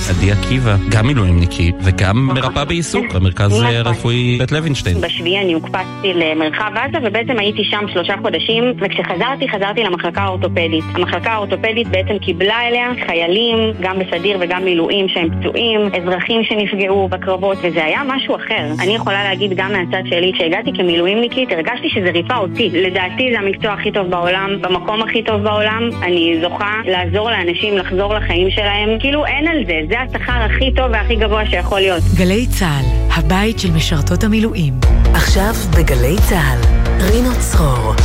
עדי עקיבא, גם מילואימניקית וגם מרפאה בעיסוק במרכז הרפואי בית לוינשטיין. בשביעי אני הוקפצתי למרחב עזה ובעצם הייתי שם 3 חודשים, וכשחזרתי למחלקה האורתופדית. המחלקה האורתופדית בעצם קיבלה אליה חיילים, גם בסדיר וגם מילואים שהם פצועים, אזרחים שנפגעו בקרבות, וזה היה משהו אחר. אני יכולה להגיד גם מהצד שלי, כשהגעתי כמילואימניקית, הרגשתי שזה ריפה אותי. לדעתי זה המקצוע הכי טוב בעולם, במקום הכי טוב בעולם. אני זוכה לעזור לאנשים לחזור לחיים שלהם. כאילו אין על זה, זה השכר הכי טוב והכי גבוה שיכול להיות. גלי צהל, הבית של משרתות המילואים. עכשיו בגלי צהל, רינו צרור.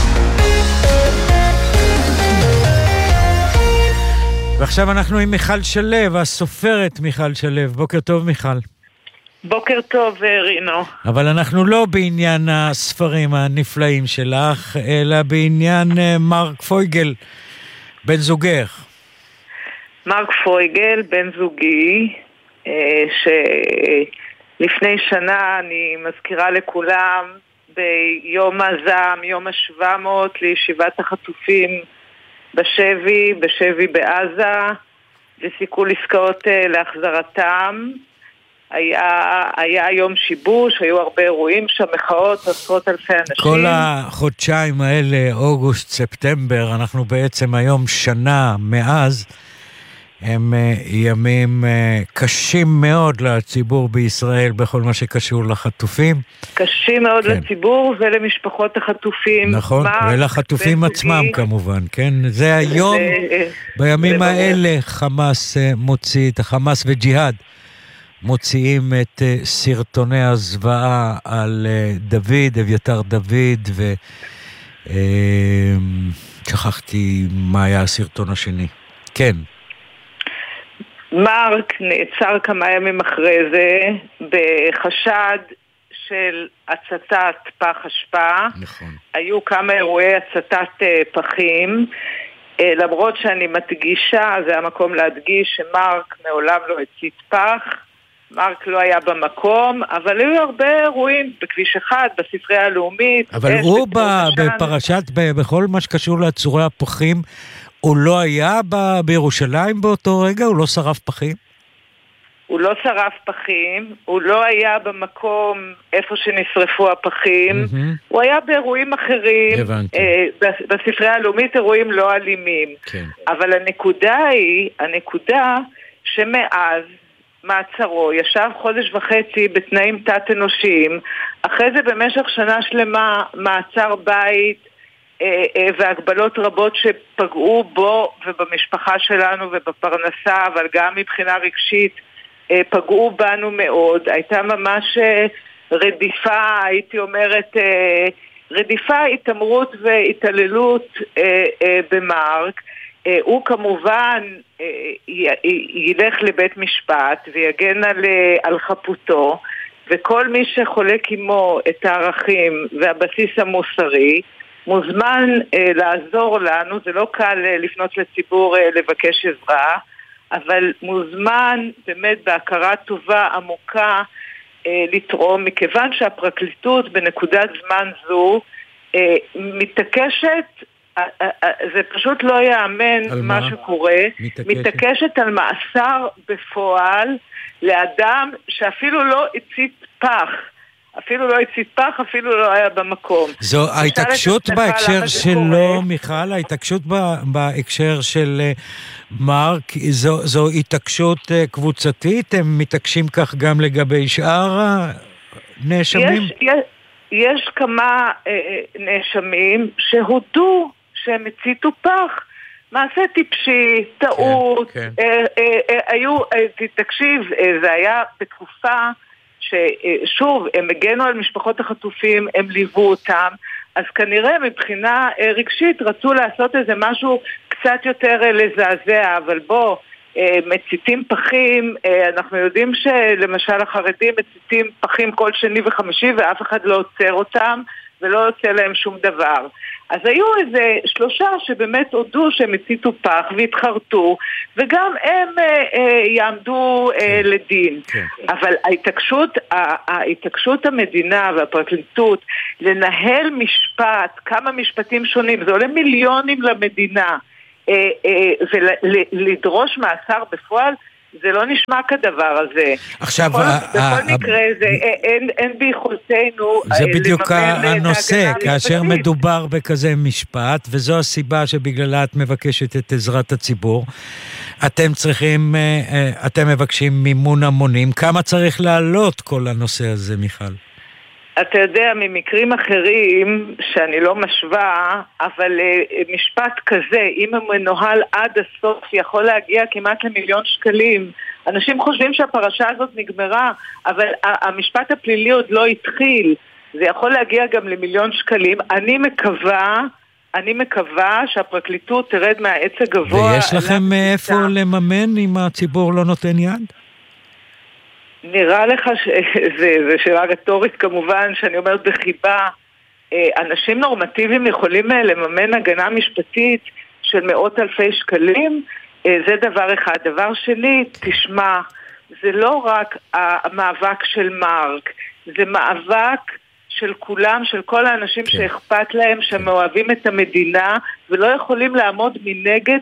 ועכשיו אנחנו עם מיכל שלב, הסופרת מיכל שלב. בוקר טוב מיכל. בוקר טוב רינו. אבל אנחנו לא בעניין הספרים הנפלאים שלך, אלא בעניין מרק פויגל, בן זוגך. מרק פויגל, בן זוגי, שלפני שנה, אני מזכירה לכולם, ביום הזעם, יום ה-700 לישיבת החטופים בשבי בעזה, וסיכול עסקאות להחזרתם. היה יום שיבוש, היו הרבה אירועים שם, מחאות, עשרות אלפי אנשים. כל החודשיים האלה, אוגוסט, ספטמבר, אנחנו בעצם היום שנה מאז, הם ימים קשים מאוד לציבור בישראל בכל מה שקשור לחטופים. קשים מאוד לציבור ולמשפחות החטופים. נכון, ולחטופים עצמם כמובן, כן? זה היום, בימים האלה חמאס מוציא, החמאס וג'יהאד מוציאים את סרטוני הזוועה על דוד, אביתר דוד, ושכחתי מה היה הסרטון השני. כן. מרק נעצר כמה ימים אחרי זה בחשד של הצתת פח אשפה. נכון. היו כמה אירועי הצתת פחים, למרות שאני מדגישה, זה המקום להדגיש שמרק מעולם לא הצית פח. מרק לא היה במקום, אבל היו הרבה אירועים בכביש 1, בספרייה הלאומית. אבל הוא בפרשת, בכל מה שקשור לעצורי הפחים, הוא לא היה בירושלים באותו רגע? הוא לא שרף פחים? הוא לא שרף פחים, הוא לא היה במקום איפה שנשרפו הפחים, הוא היה באירועים אחרים, בספרייה הלאומית אירועים לא אלימים. כן. אבל הנקודה שמאז מעצרו ישב חודש וחצי בתנאים תת-אנושיים, אחרי זה במשך שנה שלמה מעצר בית, והגבלות רבות שפגעו בו ובמשפחה שלנו ובפרנסה, אבל גם מבחינה רגשית פגעו בנו מאוד. הייתה ממש רדיפה, הייתי אומרת, רדיפה, התאמרות והתעללות במרק. הוא כמובן ילך לבית משפט ויגן על חפותו, וכל מי שחולק עמו את הערכים והבסיס המוסרי מוזמן לעזור לנו. זה לא קל לפנות לציבור לבקש עזרה, אבל מוזמן באמת בהכרה טובה עמוקה לתרום, מכיוון שהפרקליטות בנקודת זמן זו מתעקשת, זה פשוט לא יאמן מה שקורה, מתעקשת על מאסר בפועל לאדם שאפילו לא הצית פח, אפילו לא היה במקום. זו ההתעקשות בהקשר שלו, מיכל, ההתעקשות בהקשר של מרק, זו התעקשות קבוצתית? הם מתעקשים כך גם לגבי שאר הנאשמים? יש כמה נאשמים שהודו שהם הציתו פח. מעשה טיפשי, טעות, תקשיב, זה היה בתקופה ששוב, הם הגנו על משפחות החטופים, הם ליוו אותם, אז כנראה מבחינה רגשית רצו לעשות איזה משהו קצת יותר לזעזע, אבל בוא, מציתים פחים, אנחנו יודעים שלמשל החרדים מציתים פחים כל שני וחמישי ואף אחד לא עוצר אותם ולא יוצא להם שום דבר. אז היו איזה 3 שבאמת הודו שהם הציתו פח והתחרטו, וגם הם יעמדו לדין. אבל ההתעקשות המדינה והפרקליטות לנהל משפט, כמה משפטים שונים, זה עולה מיליונים למדינה, ולדרוש מאסר בפועל, זה לא נשמע כדבר הזה. עכשיו, בכל מקרה, אין ביכולתנו זה בדיוק הנושא, כאשר מדובר בכזה משפט, וזו הסיבה שבגללה את מבקשת את עזרת הציבור. אתם מבקשים מימון המונים. כמה צריך לעלות כל הנושא הזה, מיכל? אתה יודע, ממקרים אחרים, שאני לא משווה, אבל משפט כזה, אם הוא מנוהל עד הסוף, יכול להגיע כמעט ל1,000,000 שקלים. אנשים חושבים שהפרשה הזאת נגמרה, אבל המשפט הפלילי עוד לא התחיל. זה יכול להגיע גם ל1,000,000 שקלים. אני מקווה שהפרקליטות תרד מהעץ הגבוה. ויש לכם מאיפה לממן אם הציבור לא נותן יד? נראה לך זה שאלה רטורית כמובן, שאני אומרת בחיבה, אנשים נורמטיביים יכולים לממן הגנה משפטית של מאות אלפי שקלים, זה דבר אחד. דבר שני, תשמע, זה לא רק המאבק של מרק, זה מאבק של כולם, של כל האנשים שאכפת להם, שמאוהבים את המדינה, ולא יכולים לעמוד מנגד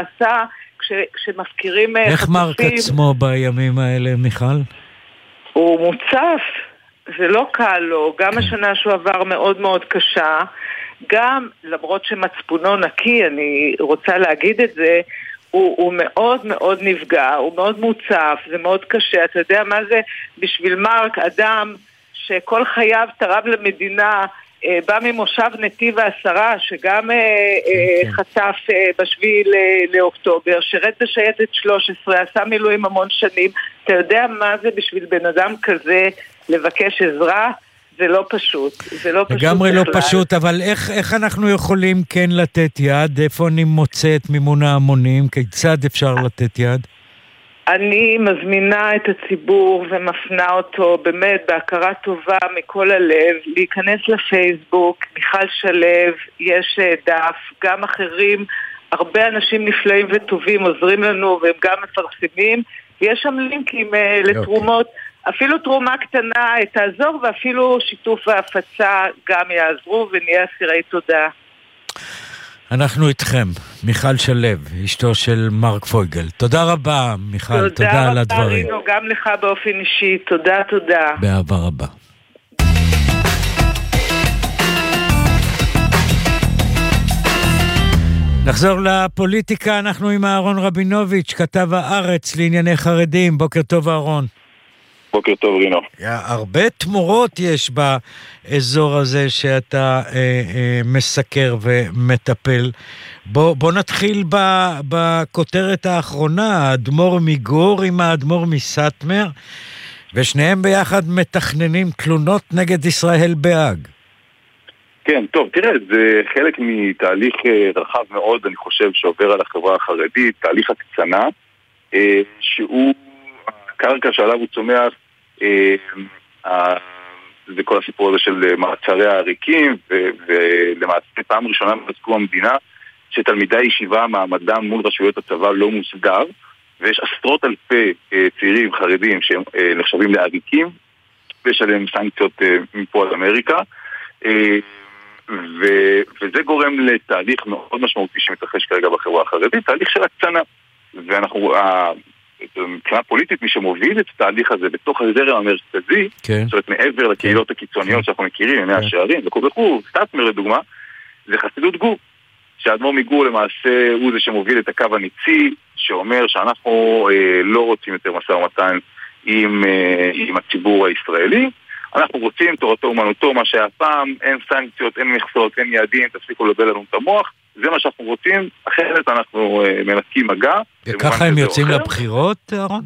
כשמפקירים חטופים. איך מרק עצמו בימים האלה, מיכל? הוא מוצף, זה לא קל לו, גם השנה שהוא עבר מאוד מאוד קשה, גם למרות שמצפונו נקי, אני רוצה להגיד את זה, הוא מאוד מאוד נפגע, הוא מאוד מוצף, זה מאוד קשה. אתה יודע מה זה בשביל מרק, אדם שכל חייו תרם למדינה, בא ממושב נתיב העשרה, שגם חטף בשביל לאוקטובר, שרת בשייטת 13, עשה מילואים המון שנים. אתה יודע מה זה בשביל בן אדם כזה לבקש עזרה? זה לא פשוט. זה לא פשוט לגמרי בכלל. לא פשוט, אבל איך אנחנו יכולים כן לתת יד? איפה אני מוצא את מימון ההמונים? כיצד אפשר לתת יד? אני מזמינה את הציבור ומפנה אותו באמת בהכרה טובה מכל הלב, להיכנס לפייסבוק, מיכל שלב, יש דף, גם אחרים, הרבה אנשים נפלאים וטובים עוזרים לנו והם גם מפרסמים, יש שם לינקים לתרומות, אפילו תרומה קטנה תעזור ואפילו שיתוף והפצה גם יעזרו ונהיה אסירי תודה. אנחנו איתכם, מיכל שלב, אשתו של מרק פויגל. תודה רבה, מיכל, תודה על הדברים. תודה רבה, גם לך באופן אישי, תודה. באהבה רבה. נחזור לפוליטיקה, אנחנו עם אהרון רבינוביץ', כתב הארץ לענייני חרדים. בוקר טוב, אהרון. בוקר טוב, רינו. הרבה תמורות יש באזור הזה שאתה מסקר ומטפל. בוא נתחיל בכותרת האחרונה, האדמו"ר מגור עם האדמו"ר מסטמר, ושניהם ביחד מתכננים תלונות נגד ישראל בהאג. כן, טוב, תראה, זה חלק מתהליך רחב מאוד, אני חושב, שעובר על החברה החרדית, תהליך הקצנה, שהוא הקרקע שעליו הוא צומח, זה כל הסיפור הזה של מעצרי העריקים, ולמעשה פעם ראשונה מזכו המדינה שתלמידי ישיבה מעמדם מול רשויות הצבא לא מוסדר, ויש עשרות אלפי צעירים חרדים שהם נחשבים לעריקים, ויש עליהם סנקציות מפה עד אמריקה, וזה גורם לתהליך מאוד משמעותי שמתרחש כרגע בחברה החרדית, תהליך של הקצנה. ואנחנו, מבחינה פוליטית, מי שמוביל את התהליך הזה בתוך הזרם המרכזי, זאת אומרת מעבר לקהילות הקיצוניות שאנחנו מכירים, ימי השערים, וכו', סטטמר לדוגמה, זה חסידות גור, שהאדמו"ר מגור למעשה הוא זה שמוביל את הקו הניצי, שאומר שאנחנו לא רוצים יותר משא ומתן עם הציבור הישראלי, אנחנו רוצים תורתו אומנותו, מה שהיה פעם, אין סנקציות, אין מכסות, אין יעדים, תפסיקו לבלבל לנו את המוח, זה מה שאנחנו רוצים, אחרת אנחנו מנתקים מגע. וככה הם יוצאים לבחירות, אהרון?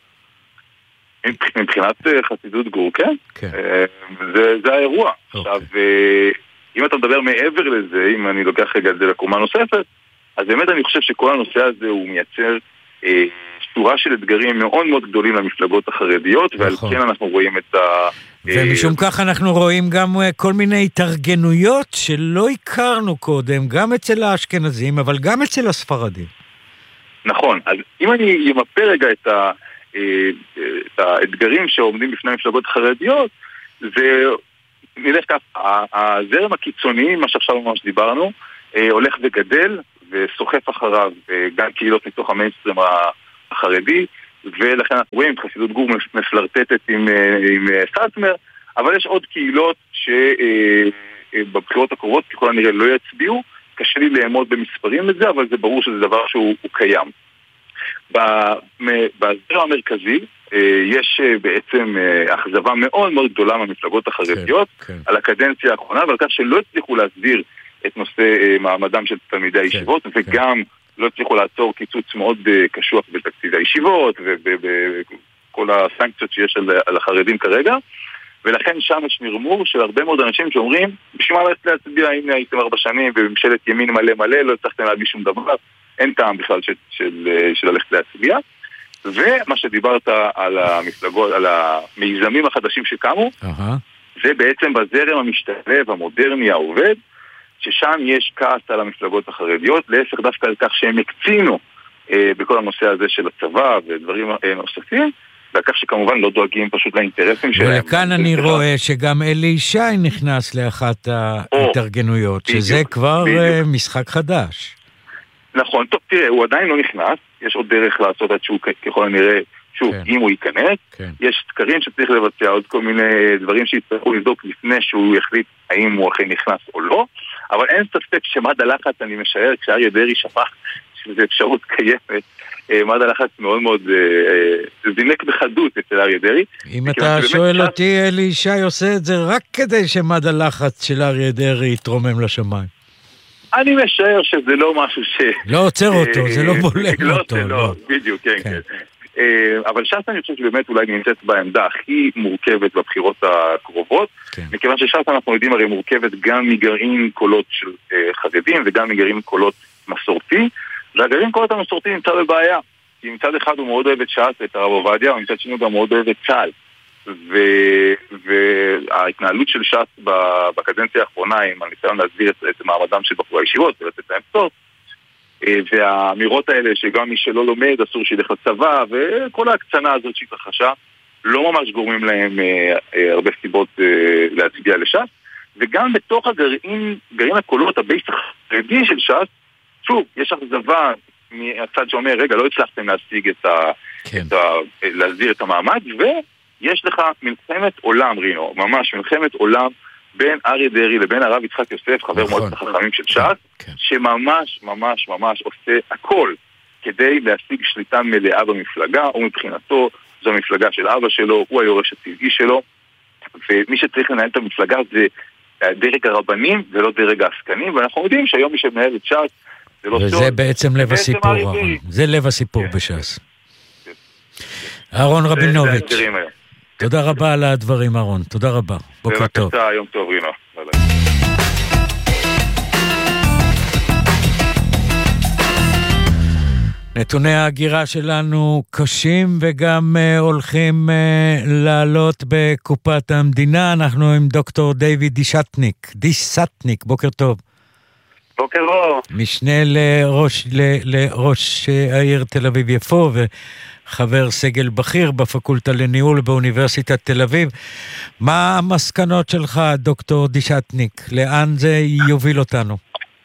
מבחינת חסידות גור, כן. זה האירוע. עכשיו, אם אתה מדבר מעבר לזה, אם אני לוקח רגע את זה לקומה נוספת, אז באמת אני חושב שכל הנושא הזה הוא מייצר שורה של אתגרים מאוד מאוד גדולים למפלגות החרדיות, ועל כן אנחנו רואים את ומשום כך אנחנו רואים גם כל מיני התארגנויות שלא הכרנו קודם, גם אצל האשכנזים, אבל גם אצל הספרדים. נכון, אז אם אני אמפה רגע את האתגרים שעומדים בפני המפלגות החרדיות, זה נלך כך, הזרם הקיצוני, מה שעכשיו ממש דיברנו, הולך וגדל וסוחף אחריו גם קהילות מתוך המיינסטרים החרדי, ולכן אנחנו רואים חסידות גור מפלרטטת עם סאטמר, אבל יש עוד קהילות שבבחירות הקרובות ככל הנראה לא יצביעו, קשה לי לאמוד במספרים את זה, אבל זה ברור שזה דבר שהוא קיים. בזרם המרכזי יש בעצם אכזבה מאוד מאוד גדולה מהמפלגות החרדיות על הקדנציה האחרונה, ועל כך שלא הצליחו להסדיר את נושא מעמדם של תלמידי הישיבות, וגם לא הצליחו לעצור קיצוץ מאוד קשוח בתקציב הישיבות ובכל הסנקציות שיש על החרדים כרגע, ולכן שם יש נרמור של הרבה מאוד אנשים שאומרים, בשביל מה ללכת להצביע, הנה הייתם 4 שנים בממשלת ימין מלא מלא, לא הצלחתם להביא שום דבר, אין טעם בכלל של ללכת להצביע. ומה שדיברת על המפלגות, על המיזמים החדשים שקמו, זה בעצם בזרם המשתלב, המודרני, העובד, ששם יש כעס על המפלגות החרדיות, להפך דווקא על כך שהם הקצינו בכל הנושא הזה של הצבא ודברים נוספים, ועל כך שכמובן לא דואגים פשוט לאינטרסים שלהם. ולכאן אני רואה שגם אלי ישי נכנס לאחת ההתארגנויות, שזה כבר משחק חדש. נכון, טוב, תראה, הוא עדיין לא נכנס, יש עוד דרך לעשות עד שהוא ככל הנראה, שוב, אם הוא ייכנס, יש סקרים שצריך לבצע, עוד כל מיני דברים שיצטרכו לבדוק לפני שהוא יחליט האם הוא אכן נכנס או לא, אבל אין ספק שמד הלחץ, אני משער, כשאריה דרעי שפך שזו אפשרות קיימת, מד הלחץ מאוד מאוד זינק בחדות אצל אריה דרעי. אם אתה שואל אותי, אלי ישי עושה את זה רק כדי שמד הלחץ של אריה דרעי יתרומם לשמיים. אני משער שזה לא משהו לא עוצר אותו, זה לא בולם אותו. לא, בדיוק, כן. אבל ש"ס אני חושב שבאמת אולי נמצאת בעמדה הכי מורכבת בבחירות הקרובות, מכיוון שש"ס אנחנו יודעים הרי מורכבת גם מגרעין קולות של חרדים וגם מגרעין קולות מסורתי, והגרעין קולות המסורתי נמצא בבעיה, כי מצד אחד הוא מאוד אוהב את ש"ס, את הרב עובדיה, ומצד שני הוא גם מאוד אוהב את צה"ל. וההתנהלות של ש"ס בקדנציה האחרונה עם הניסיון להסביר את מעמדם של בחורי הישיבות ולתת להם פטור, והאמירות האלה שגם מי שלא לומד אסור שילך לצבא וכל ההקצנה הזאת שהתרחשה לא ממש גורמים להם הרבה סיבות להצביע לש"ס, וגם בתוך גרעין הקולות הבייס החרדי של ש"ס, שוב, יש אכזבה מהצד שאומר רגע לא הצלחתם להסדיר את המעמד, ויש לך מלחמת עולם, רינו, ממש מלחמת עולם בין אריה דרעי לבין הרב יצחק יוסף, חבר מועצת החכמים של ש"ס, שממש ממש ממש עושה הכל כדי להשיג שליטה מלאה במפלגה, ומבחינתו זו המפלגה של אבא שלו, הוא היורש הטבעי שלו, ומי שצריך לנהל את המפלגה זה דרג הרבנים ולא דרג העסקנים, ואנחנו יודעים שהיום מי שמנהל את ש"ס זה לא סוד. וזה בעצם לב הסיפור, זה לב הסיפור בש"ס. אהרון רבינוביץ', תודה רבה על הדברים, אהרון. תודה רבה. בוקר טוב. בבקשה, יום טוב, רינו. נתוני ההגירה שלנו קשים וגם הולכים לעלות בקופת המדינה. אנחנו עם דוקטור דיוויד דיסטניק. בוקר טוב. בוקר טוב. משנה לראש העיר תל אביב יפו חבר סגל בכיר בפקולטה לניהול באוניברסיטת תל אביב. מה המסקנות שלך, דוקטור דישטניק? לאן זה יוביל אותנו?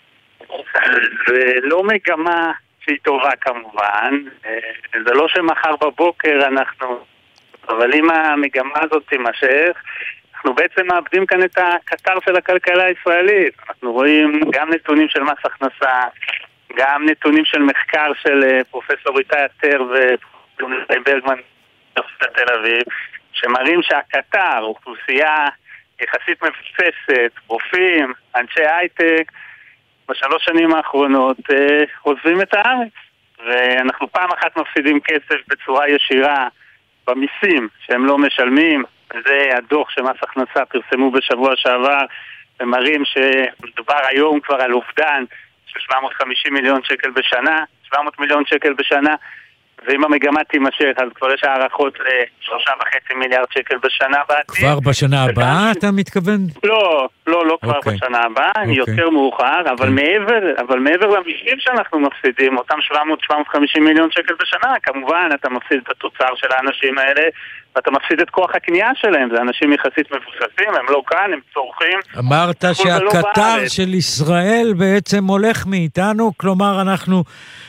זה לא מגמה שהיא טובה כמובן. זה לא שמחר בבוקר אבל אם המגמה הזאת תימשך, אנחנו בעצם מאבדים כאן את הקטר של הכלכלה הישראלית. אנחנו רואים גם נתונים של מס הכנסה, גם נתונים של מחקר של פרופסור איתי אטר ופרופסור ברגמן בתל אביב, שמראים שהקטר, אוכלוסייה יחסית מבוססת, רופאים, אנשי הייטק, בשלוש שנים האחרונות עוזבים את הארץ. ואנחנו פעם אחת מפסידים כסף בצורה ישירה במיסים שהם לא משלמים. זה הדוח שמס הכנסה פרסמו בשבוע שעבר, ומראים שמדובר היום כבר על אובדן של 750 מיליון שקל בשנה, 700 מיליון שקל בשנה, ואם המגמה תימשך, אז כבר יש הערכות ל3.5 מיליארד שקל בשנה בעתיד. כבר בשנה הבאה אתה מתכוון? לא כבר בשנה הבאה, יותר מאוחר, אבל מעבר למיסים שאנחנו מפסידים, אותם 700-750 מיליון שקל בשנה, כמובן אתה מפסיד את התוצר של האנשים האלה, ואתה מפסיד את כוח הקנייה שלהם, זה אנשים יחסית מבוססים, הם לא כאן, הם צורכים. אמרת שהקטר של ישראל בעצם הולך מאיתנו, כלומר אנחנו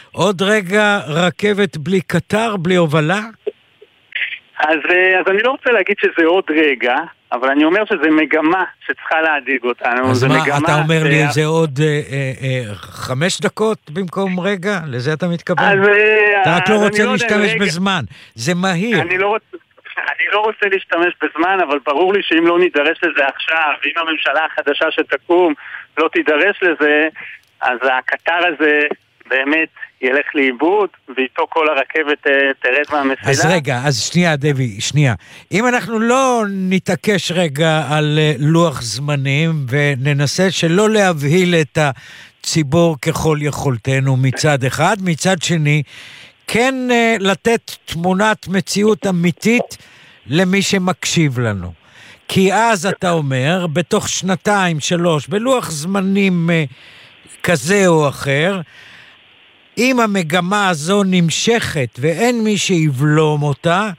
עוד רגע רכבת בלי קטר, בלי הובלה? אז אני לא רוצה להגיד שזה עוד רגע, אבל אני אומר שזה מגמה שצריכה להדאיג אותנו. אז מה, אתה אומר לי זה עוד 5 דקות במקום רגע? לזה אתה מתכוון? אתה רק לא רוצה להשתמש בזמן, זה מהיר. אני לא רוצה להשתמש בזמן, אבל ברור לי שאם לא נידרש לזה עכשיו, אם הממשלה החדשה שתקום לא תידרש לזה, אז הקטר הזה באמת ילך לאיבוד, ואיתו כל הרכבת תרד מהמסילה. אז רגע, אז שנייה, דבי, שנייה. אם אנחנו לא נתעקש רגע על לוח זמנים, וננסה שלא להבהיל את הציבור ככל יכולתנו מצד אחד, מצד שני, כן לתת תמונת מציאות אמיתית למי שמקשיב לנו. כי אז אתה אומר, בתוך 2-3, בלוח זמנים כזה או אחר, אם המגמה הזו נמשכת ואין מי שיבלום אותה,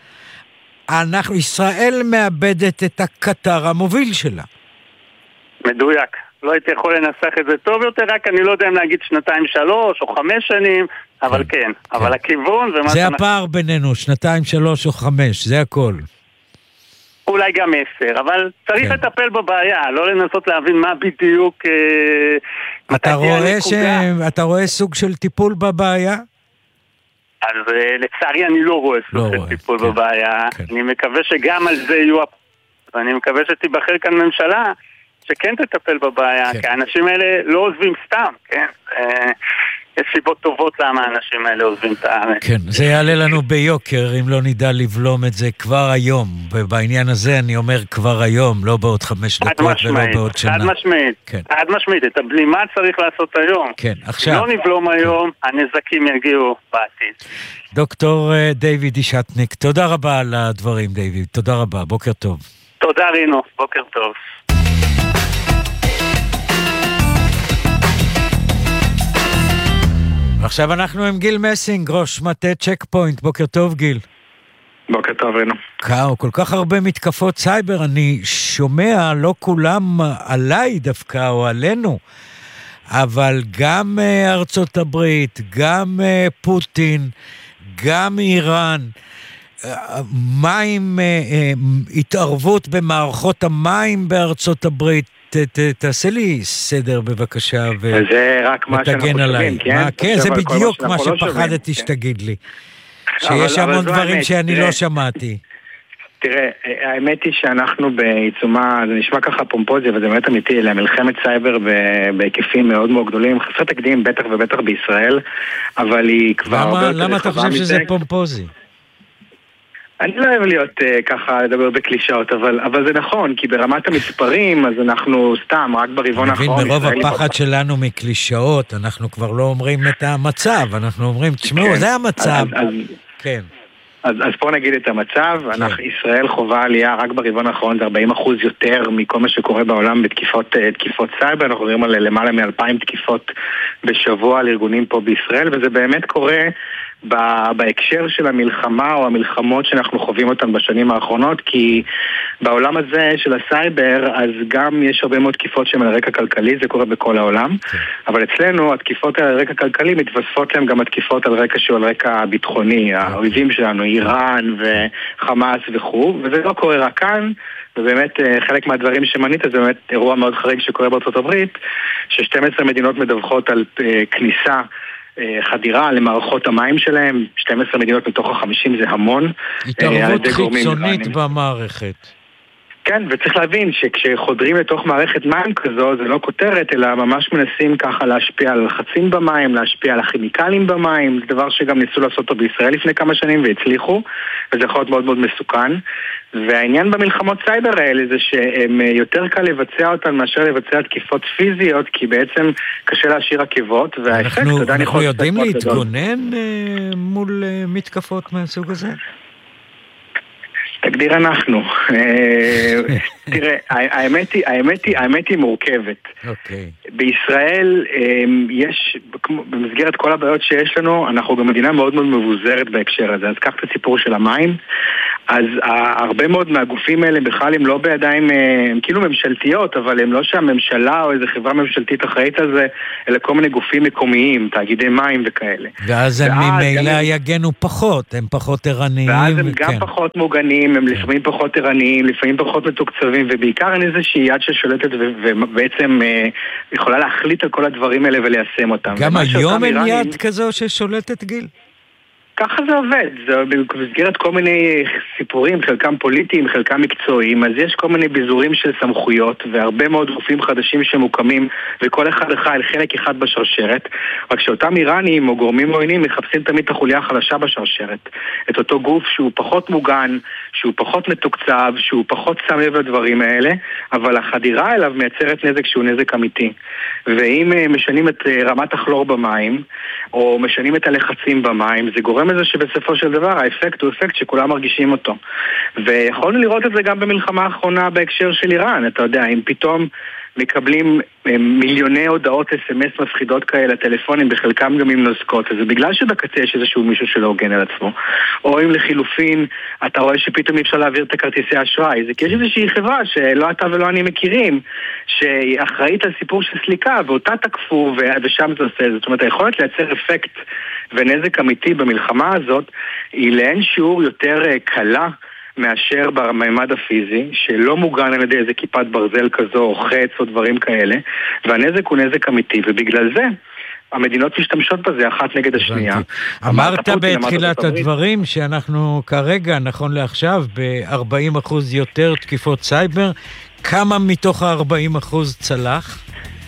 ישראל מאבדת את הקטר המוביל שלה. מדויק. לא הייתי יכול לנסח את זה טוב יותר, רק אני לא יודע אם להגיד 2-3 או 5 שנים, אבל כן. אבל הכיוון... זה הפער בינינו, 2-3 או 5, זה הכל. אולי גם 10, אבל צריך לטפל בבעיה, לא לנסות להבין מה בדיוק... אתה רואה סוג של טיפול בבעיה? אז לצערי אני לא רואה סוג של טיפול בבעיה. אני מקווה שגם על זה יהיו... ואני מקווה שתיבחר כאן ממשלה שכן תטפל בבעיה, כי האנשים האלה לא עוזבים סתם, כן? יש סיבות טובות למה האנשים האלה עוזבים את הארץ. כן, זה יעלה לנו ביוקר אם לא נדע לבלום את זה כבר היום. ובעניין הזה אני אומר כבר היום, לא בעוד 5 דקות ולא בעוד שנה. חד משמעית, את הבלימה צריך לעשות היום. כן, עכשיו. לא נבלום היום, הנזקים יגיעו בעתיד. דוקטור דיוויד אישטניק, תודה רבה על הדברים, דיוויד. תודה רבה, בוקר טוב. תודה רינו, בוקר טוב. עכשיו אנחנו עם גיל מסינג, ראש מטה צ'ק פוינט. בוקר טוב, גיל. בוקר טוב, רינו. כל כך הרבה מתקפות סייבר, אני שומע, לא כולם עליי דווקא או עלינו, אבל גם ארצות הברית, גם פוטין, גם איראן, מים, התערבות במערכות המים בארצות הברית, תעשה לי סדר בבקשה ותגן עליי. כן, זה בדיוק מה שפחדתי שתגיד לי. שיש המון דברים שאני לא שמעתי. תראה, האמת היא שאנחנו בעיצומה, זה נשמע ככה פומפוזיה וזה באמת אמיתי, למלחמת סייבר בהיקפים מאוד מאוד גדולים, חסר תקדים בטח ובטח בישראל, אבל היא כבר... למה אתה חושב שזה פומפוזי? אני לא אוהב להיות ככה לדבר בקלישאות, אבל זה נכון, כי ברמת המספרים, אז אנחנו סתם, רק ברבעון האחרון... מרוב הפחד שלנו מקלישאות, אנחנו כבר לא אומרים את המצב, אנחנו אומרים, תשמעו, זה המצב. כן. אז פה נגיד את המצב, ישראל חובה עלייה רק ברבעון האחרון, זה 40% יותר מכל מה שקורה בעולם בתקיפות סייבר, אנחנו רואים על למעלה מ-2,000 תקיפות בשבוע לארגונים פה בישראל, וזה באמת קורה בהקשר של המלחמה או המלחמות שאנחנו חווים אותן בשנים האחרונות, כי בעולם הזה של הסייבר, אז גם יש הרבה מאוד תקיפות שהן על רקע כלכלי, זה קורה בכל העולם, אבל אצלנו התקיפות על רקע כלכלי מתווספות להם גם התקיפות על רקע שהוא על רקע ביטחוני, האויבים שלנו, איראן וחמאס וכו', וזה לא קורה רק כאן, ובאמת חלק מהדברים שמנית זה באמת אירוע מאוד חריג שקורה בארצות הברית, ש12 מדינות מדווחות על כניסה חדירה למערכות המים שלהם, 12 מדינות מתוך ה-50 זה המון. התערבות חיצונית במערכת. כן, וצריך להבין שכשחודרים לתוך מערכת מים כזו, זה לא כותרת, אלא ממש מנסים ככה להשפיע על לחצים במים, להשפיע על הכימיקלים במים, זה דבר שגם ניסו לעשות אותו בישראל לפני כמה שנים והצליחו, וזה יכול להיות מאוד מאוד מסוכן. והעניין במלחמות סייבר האלה זה שהם יותר קל לבצע אותן מאשר לבצע תקיפות פיזיות, כי בעצם קשה להשאיר עקבות, והאפקט עדיין יכול... אנחנו יודעים להתגונן מול מתקפות מהסוג הזה? תגדיר אנחנו. תראה, האמת היא מורכבת. בישראל יש, במסגרת כל הבעיות שיש לנו, אנחנו גם מדינה מאוד מאוד מבוזרת בהקשר הזה. אז קח את הסיפור של המים. אז הרבה מאוד מהגופים האלה בכלל הם לא בידיים, הם כאילו ממשלתיות, אבל הם לא שהממשלה או איזו חברה ממשלתית אחראית על זה, אלא כל מיני גופים מקומיים, תאגידי מים וכאלה. ואז הם ממילא יגנו פחות, הם פחות ערניים. ואז הם גם פחות מוגנים, הם לפעמים פחות ערניים, לפעמים פחות מתוקצבים, ובעיקר אין איזושהי יד ששולטת ובעצם יכולה להחליט על כל הדברים האלה וליישם אותם. גם היום אין יד כזו ששולטת, גיל? ככה זה עובד, זה במסגרת כל מיני סיפורים, חלקם פוליטיים, חלקם מקצועיים, אז יש כל מיני ביזורים של סמכויות, והרבה מאוד גופים חדשים שמוקמים, וכל אחד אחראי חלק אחד בשרשרת, רק שאותם איראנים או גורמים עוינים מחפשים תמיד את החוליה החלשה בשרשרת, את אותו גוף שהוא פחות מוגן, שהוא פחות מתוקצב, שהוא פחות שם לב לדברים האלה, אבל החדירה אליו מייצרת נזק שהוא נזק אמיתי. ואם משנים את רמת הכלור במים, או משנים את הלחצים במים, זה גורם לזה שבסופו של דבר האפקט הוא אפקט שכולם מרגישים אותו. ויכולנו לראות את זה גם במלחמה האחרונה בהקשר של איראן. אתה יודע, אם פתאום מקבלים מיליוני הודעות SMS מפחידות כאלה, טלפונים, בחלקם גם עם נוזקות, אז זה בגלל שבקצה יש איזשהו מישהו שלא הוגן על עצמו. או אם לחילופין, אתה רואה שפתאום אי אפשר להעביר את הכרטיסי אשראי, זה כי יש איזושהי חברה שלא אתה ולא אני מכירים, שהיא אחראית על סיפור של סליקה, ואותה תקפו, ושם זה עושה. זאת אומרת, היכולת לייצר אפקט ונזק אמיתי במלחמה הזאת, היא לאין שיעור יותר קלה, מאשר בממד הפיזי, שלא מוגן על ידי איזה כיפת ברזל כזו, או חץ, או דברים כאלה, והנזק הוא נזק אמיתי, ובגלל זה, המדינות משתמשות בזה אחת נגד השנייה. אמרת בתחילת הדברים, שאנחנו כרגע, נכון לעכשיו, ב-40% יותר תקיפות סייבר, כמה מתוך ה-40% צלח?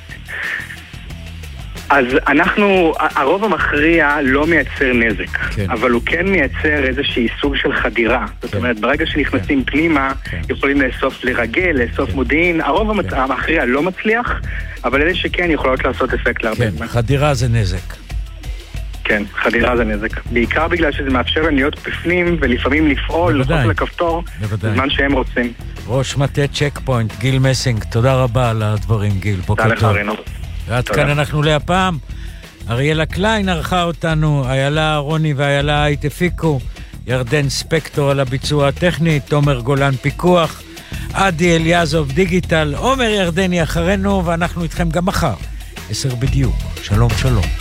אז הרוב המכריע לא מייצר נזק, אבל הוא כן מייצר איזושהי סוג של חדירה. זאת אומרת, ברגע שנכנסים פנימה, יכולים לאסוף לרגל, לאסוף מודיעין. הרוב המכריע לא מצליח, אבל אלה שכן יכולות לעשות אפקט להרבה זמן. חדירה זה נזק. כן, חדירה זה נזק. בעיקר בגלל שזה מאפשר להם להיות בפנים, ולפעמים לפעול, ללחוץ לכפתור, בזמן שהם רוצים. ראש מטה צ'ק פוינט, גיל מסינג, תודה רבה על הדברים, גיל. תודה לך, רינו. ועד כאן אנחנו להפעם. אריאלה קליין ערכה אותנו, איילה רוני ואיילה היית הפיקו, ירדן ספקטור על הביצוע הטכני, תומר גולן פיקוח, עדי אליעזוב דיגיטל, עומר ירדני אחרינו, ואנחנו איתכם גם מחר, 10 בדיוק. שלום שלום.